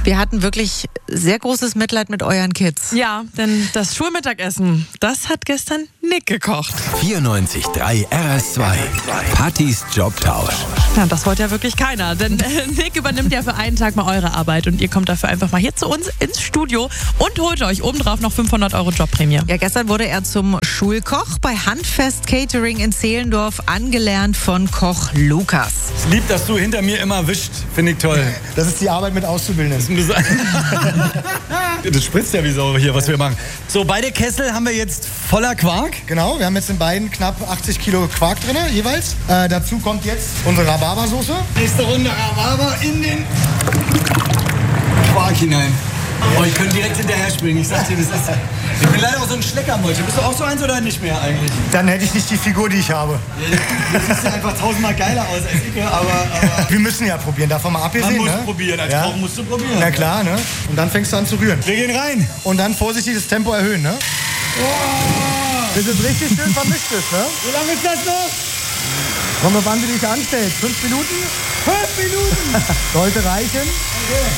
Wir hatten wirklich sehr großes Mitleid mit euren Kids. Ja, denn das Schulmittagessen, das hat gestern Nick gekocht. 94.3 RS2. Pattys Jobtausch. Ja, das wollte ja wirklich keiner, denn Nick übernimmt ja für einen Tag mal eure Arbeit und ihr kommt dafür einfach mal hier zu uns ins Studio und holt euch obendrauf noch 500 € Jobprämie. Ja, gestern wurde er zum Schulkoch bei Handfest Catering in Zehlendorf, angelernt von Koch Lukas. Ich lieb, dass du hinter mir immer wischt. Finde ich toll. Das ist die Arbeit mit Auszubildenden. Das spritzt ja wie Sau hier, was wir machen. So, beide Kessel haben wir jetzt voller Quark. Genau, wir haben jetzt in beiden knapp 80 Kilo Quark drin, jeweils. Dazu kommt jetzt unsere Rhabarbersoße. Nächste Runde Rhabarber in den Quark hinein. Oh, ich könnte direkt hinterher springen. Ich sag dir, das ist... Ich bin leider auch so ein Schleckermäulchen. Bist du auch so eins oder nicht mehr eigentlich? Dann hätte ich nicht die Figur, die ich habe. Du siehst ja einfach tausendmal geiler aus als ich, aber... Wir müssen ja probieren, davon mal abgesehen. Man muss ne? probieren, als Koch musst du probieren. Na klar, ne? Und dann fängst du an zu rühren. Wir gehen rein. Und dann vorsichtig das Tempo erhöhen, ne? Bis es richtig schön vermischt ist, ne? Wie lange ist das noch? Komm mal, wann du dich anstellst. 5 Minuten? 5 Minuten! Sollte reichen. Okay.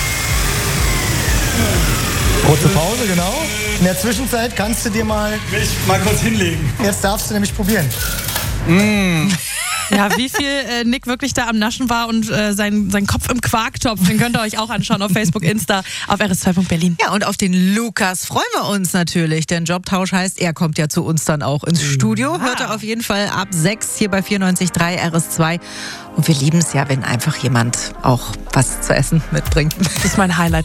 Kurze Pause, genau. In der Zwischenzeit kannst du dir mal... Mich mal kurz hinlegen. Jetzt darfst du nämlich probieren. Ja, wie viel Nick wirklich da am Naschen war und sein Kopf im Quarktopf, den könnt ihr euch auch anschauen auf Facebook, Insta, auf rs2.berlin. Ja, und auf den Lukas freuen wir uns natürlich, denn Jobtausch heißt, er kommt ja zu uns dann auch ins Studio. Hört er auf jeden Fall ab 6 hier bei 94.3 RS2. Und wir lieben es ja, wenn einfach jemand auch was zu essen mitbringt. Das ist mein Highlight.